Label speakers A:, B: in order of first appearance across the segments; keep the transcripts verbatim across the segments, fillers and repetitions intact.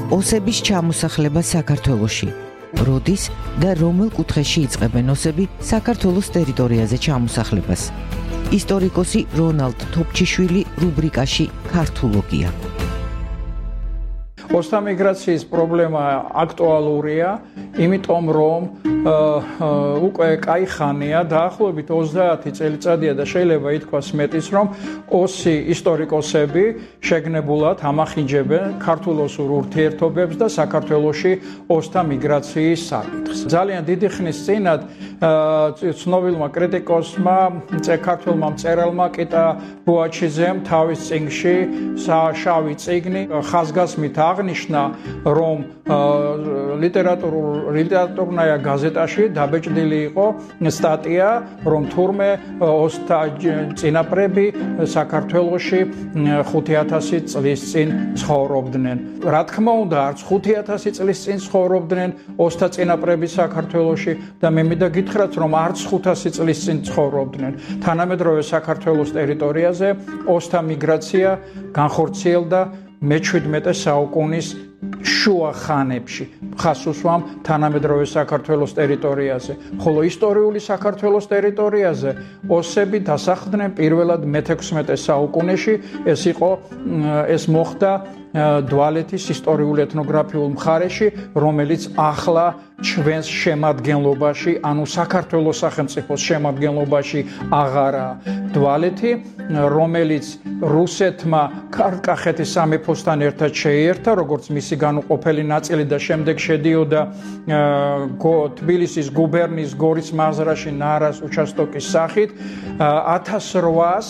A: ოსების ჩამოსახლება საქართველოში. როდის და რომელ კუთხეში იწყებენ ოსები საქართველოს ტერიტორიაზე ჩამოსახლებას. ისტორიკოსი რონალდ თოფჩიშვილი რუბრიკაში ქართულოგია.
B: ოსთა მიგრაციის პრობლემა აქტუალურია, იმიტომ რომ უკვე კაი ხანია, დაახლოებით ოცდაათი წელიწადია და შეიძლება ითქვას მეტიც, რომ ოსი ისტორიკოსები შეგნებულად ამახინჯებენ ქართულ-ოსურ ურთიერთობებს და საქართველოში ოსთა მიგრაციის საკითხს. ძალიან დიდი ხნის წინათ ცნობილმა კრიტიკოსმა, ქართველმა მწერალმა კიტა ბუაჩიძემ თავის წიგნში შავი წიგნი ხაზგასმით აღნიშნა, რომ ლიტერატურნაირ გაზეტაში დაბეჭდილი იყო სტატია, რომ თურმე ოსთა წინაპრები საქართველოში ხუთი ათასი წლის წინ ცხოვრობდნენ. რა თქმა უნდა, არც ხუთი ათასი წლის წინ ცხოვრობდნენ ოსთა წინაპრები საქართველოში და მე მინდა გითხრათ, რომ არც ხუთასი წლის წინ ცხოვრობდნენ. თანამედროვე საქართველოს ტერიტორიაზე ოსთა მიგრაცია განხორციელდა მეჩვიდმეტე საუკუნის შუა ხანებში, ხას უსვამ თანამედროვე საქართველოს ტერიტორიაზე, ხოლო ისტორიული საქართველოს ტერიტორიაზე ოსები დასახლდნენ პირველად მეთექვსმეტე საუკუნეში. ეს იყო ეს მოხდა დვალეთის ისტორიულ ეთნოგრაფიულ მხარეში, რომელიც ახლა ჩვენს შემადგენლობაში, ანუ საქართველოს სახელმწიფოს შემადგენლობაში აღარაა. დვალეთი, რომელიც რუსეთმა კახეთის სამეფოსთან ერთად შეიერთა, როგორც მისი განუყოფელი ნაწილი და შემდეგ შედიოდა თბილისის გუბერნიის გორის მაზრაში ნარას უჩასტოკის სახით, ათას რვაას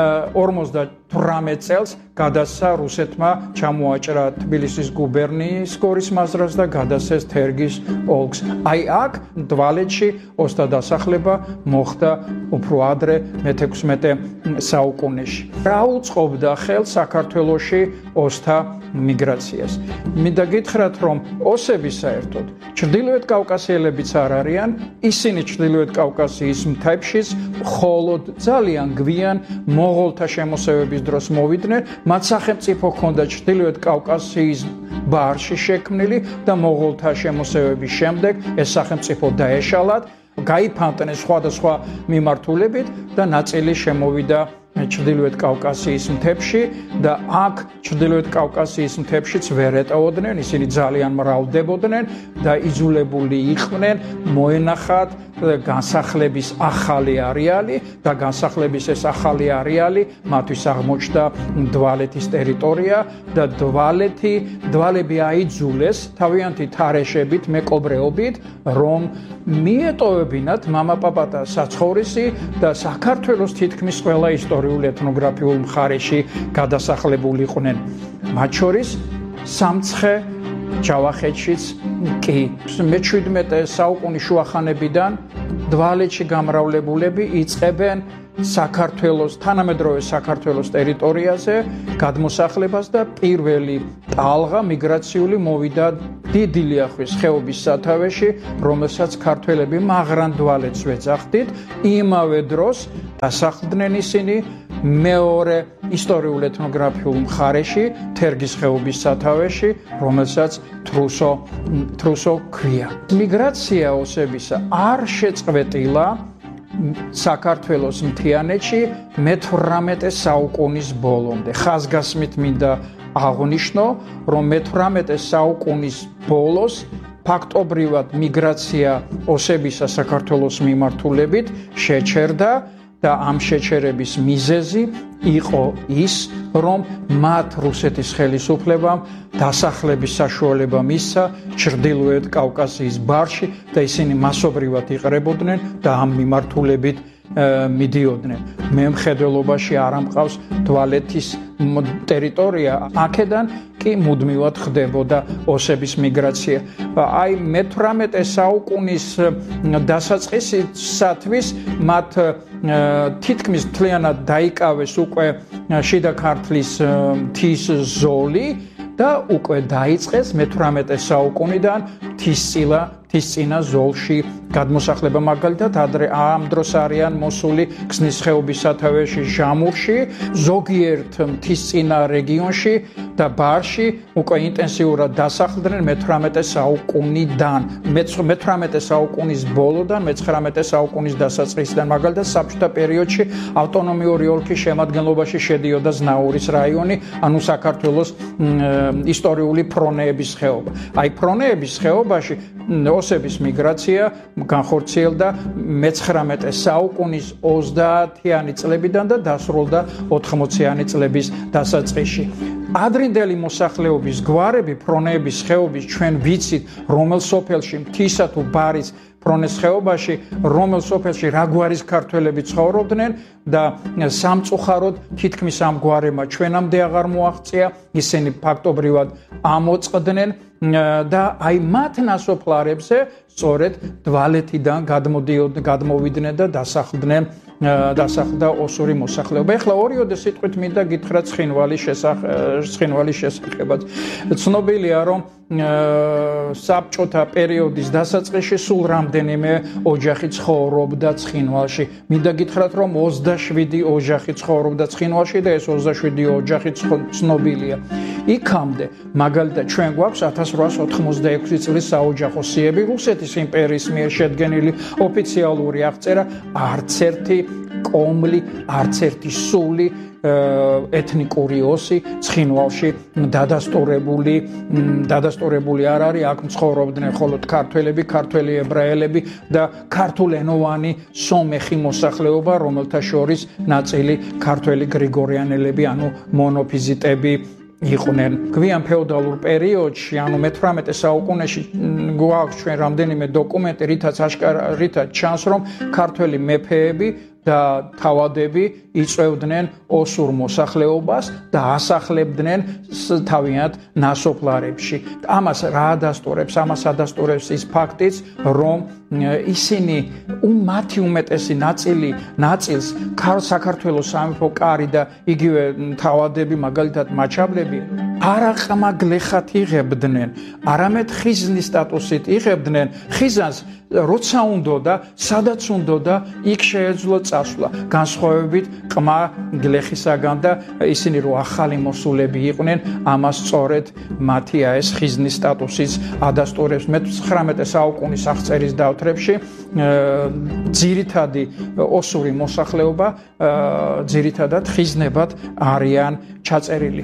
B: ორმოცდათვრამეტ წელს გადასცა რუსეთმა ჩამოაჭრა თბილისის გუბერნიის გორის მაზრას და გადასცეს თერგის ოლქს. აი აქ დვალეთში ოსთა დასახლება მოხდა უფრო ადრე მეთექვსმეტე საუკუნეში. რა უწყობდა ხელს საქართველოში ოსთა მიგრაციას? მინდა გითხრათ, რომ ოსები საერთოდ ჩრდილოეთ კავკასიელებიც არ არიან, ისინი ჩრდილოეთ კავკასიის მთებშიც მხოლოდ ძალიან გვიან მონღოლთა შემოსევების დროს მოვიდნენ, მათ სახელმწიფო ჰქონდა ჩრდილოეთ კავკასიის ბარში შექმნილი და მონღოლთა შემოსევების შემდეგ ეს სახელმწიფო დაეშალათ, გაიფანტნენ სხვადასხვა მიმართულებით და ნაწილი შემოვიდა ჩრდილოეთ კავკასიის მთებში და აქ ჩრდილოეთ კავკასიის მთებშიც ვერ ეტოვოდნენ, ისინი ძალიან მრავლდებოდნენ და იძულებული იყვნენ მოენახათ განსახლების ახალი არეალი და განსახლების ეს ახალი არეალი მათთვის აღმოჩნდა დვალეთის ტერიტორია და დვალეთი დვალები აიძულეს თავიანთი თარეშებით, მეკობრეობით, რომ მიეტოვებინათ მამაპაპათა საცხოვრისი და საქართველოს თითქმის ყველა ისტორიულ ეთნოგრაფიულ მხარეში გადასახლებულიყვნენ. მათ შორის სამცხე ჯავახეთშიც კი. მეჩვიდმეტე საუკუნის შუახანებიდან დვალეთში გამრავლებულები იწყებენ საქართველოს, თანამედროვე საქართველოს ტერიტორიაზე გადმოსახლებას და პირველი ტალღა მიგრაციული მოვიდა დიდი ლიახვის ხეობის სათავეში, რომელსაც ქართველები მაგრან დვალეთს ვეძახდით. იმავე დროს დასახლდნენ ისინი მეორე ისტორიულ ეთნოგრაფიულ მხარეში, თერგის ხეობის სათავეში, რომელსაც თრუსო თრუსო ქვია. მიგრაცია ოსებისა არ შეწყვეტილა საქართველოს მთიანეთში მეთვრამეტე საუკუნის ბოლომდე. ხაზგასმით მინდა აღნიშნო, რომ მეთვრამეტე საუკუნის ბოლოს ფაქტობრივად მიგრაცია ოსებისა საქართველოს მიმართულებით შეჩერდა და ამ შეჩერების მიზეზი იყო ის, რომ მათ რუსეთის ხელისუფლებამ დასახლების საშუალება მისცა ჩრდილოეთ კავკასიის ბარში და ისინი მასობრივად იყრებოდნენ და ამ მიმართულებით მიდიოდნენ. მემხედველობაში არ ამყავს დვალეთის ტერიტორია, აქედან კი მუდმივად ხდებოდა ოსების მიგრაცია. აი მეთვრამეტე საუკუნის დასაწყისისათვის მათ თითქმის მთლიანად დაიკავეს უკვე შიდა ქართლის მთის ზოლი და უკვე დაიწყეს მეთვრამეტე საუკუნიდან მთისწილა მთისწინა ზოლში გადმოსახლება მაგალითად ადრე ამ დროს არიან მოსული ქსნის ხეობის სათავეში ჟამურში ზოგიერთ მთისწინა რეგიონში და ბარში უკვე ინტენსიურად დასახლდნენ მეთვრამეტე საუკუნიდან მეთვრამეტე საუკუნის ბოლოდან მეცხრამეტე საუკუნის დასაწყისიდან მაგალითად საბჭოთა პერიოდში ავტონომიური ოლქის შემადგენლობაში შედიოდა ზნაურის რაიონი ანუ საქართველოს ისტორიული ფრონეების ხეობა აი ფრონეების ხეობაში ოსების მიგრაცია განხორციელდა მეცხრამეტე საუკუნის ოცდაათიანი წლებიდან და დასრულდა ოთხმოციანი წლების დასაწყისში. ადრინდელი მოსახლეობის გვარები ფრონეების ხეობის ჩვენ ვიცით რომელ სოფელში მთისა თუ ბარის ფრონეს ხეობაში რომელ სოფელში რა გვარის ქართველები ცხოვრობდნენ და სამწუხაროდ თითქმის ამ გვარებმა ჩვენამდე აღარ მოაღწია ისინი ფაქტობრივად ამოწყდნენ და აი მათ ნასოფლარებზე სწორედ დვალეთიდან გადმოდიოდნენ გადმოვიდნენ და დასახლდნენ დასახლდა ოსური მოსახლეობა. ეხლა ორიოდე სიტყვით მინდა გითხრათ ცხინვალის ცხინვალის შესახებაც. ცნობილია რომ საბჭოთა პერიოდის დასაწყისში სულ რამდენიმე ოჯახი ცხოვრობდა ცხინვალში. მინდა გითხრათ რომ ოცდაშვიდი ოჯახი ცხოვრობდა ცხინვალში და ეს ოცდაშვიდი ოჯახი ცნობილია. იქამდე მაგალითად ჩვენ გვაქვს ათას რვაას ოთხმოცდაექვსი წლის საოჯახო სიები რუსეთის იმპერიის მიერ შედგენილი ოფიციალური აღწერა არც ერთი კომლი არც ერთი სული ეთნიკური ოსი ცხინვალში დადასტურებული დადასტურებული არ არის აქ ცხოვრობდნენ მხოლოდ ქართველები ქართველი ებრაელები და ქართულენოვანი სომეხი მოსახლეობა რომელთა შორის ნაწილი ქართველი გრიგორიანელები ანუ მონოფიზიტები იყვნენ გვიან ფეოდალურ პერიოდში ანუ მეთვრამეტე საუკუნეში გვაქვს ჩვენ რამდენიმე დოკუმენტი რითაც აშკარა რითაც ჩანს რომ ქართველი მეფეები და თავადები იწვევდნენ ოსურ მოსახლეობას და ასახლებდნენ თავიანთ ნასოფლარებში. ამას რა ადასტურებს? ამას ადასტურებს ის ფაქტიც, რომ ისინი მათი უმეტესი ნაწილი ნაწილს საქართველოს სამეფო კარი და იგივე თავადები მაგალითად მაჩაბლები არაყმაგლეხად იღებდნენ, არამედ ხიზნის სტატუსით იღებდნენ. ხიზანს როცა უნდოდა, სადაც უნდოდა, იქ შეეძლო წასვლა. განსხვავებით ყმა გლეხისაგან და ისინი რო ახალი მოსულები იყვნენ, ამას სწორედ მათი ეს ხიზნის სტატუსიც ადასტურებს. მეცხრამეტე საუკუნის აღწერის დავთრებში ძირითადი ოსური მოსახლეობა ძირითადად ხიზნებად არიან ჩაწერილი.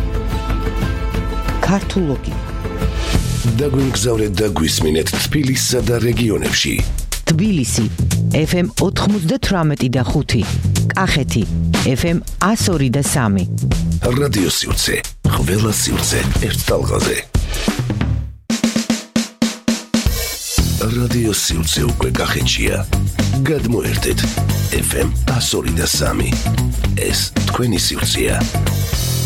A: ქართულოგი
C: დაგვიმგზავრეთ და გვისმინეთ თბილისსა და რეგიონებში.
A: თბილისი ეფ ემ ოთხმოცდათვრამეტი და ხუთი, კახეთი ეფ ემ εκατო ორი და სამი.
C: რადიო სივრცე, ყველა სივრცე ერთ ტალღაზე. რადიო სივრცე უკვე კახეთშია. გადმოერთეთ ეფ ემ εκατო ორი და სამი. ეს თქვენი სივრცეა.